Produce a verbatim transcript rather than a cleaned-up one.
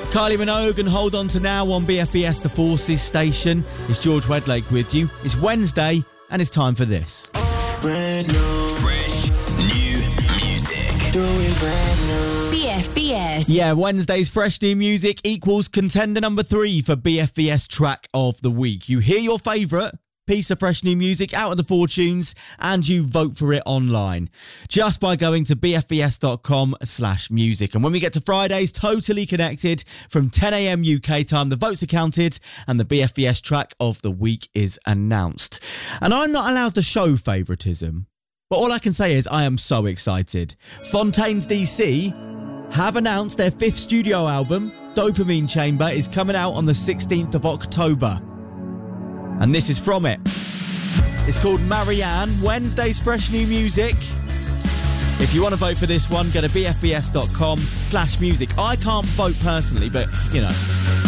Kylie Minogue and Hold On To Now on B F B S The Forces station. It's George Wedlake with you. It's Wednesday and it's time for this. Brand new, fresh, new music. Doing brand new. B F B S. Yeah, Wednesday's fresh new music equals contender number three for B F B S track of the week. You hear your favourite piece of fresh new music out of the fortunes and you vote for it online just by going to bfbs.com slash music. And when we get to Fridays, Totally Connected from ten a.m. U K time, the votes are counted and the B F B S track of the week is announced. And I'm not allowed to show favouritism, but all I can say is I am so excited. Fontaines D C have announced their fifth studio album, Dopamine Chamber, is coming out on the sixteenth of October. And this is from it. It's called Marianne, Wednesday's fresh new music. If you want to vote for this one, go to bfbs.com slash music. I can't vote personally, but, you know,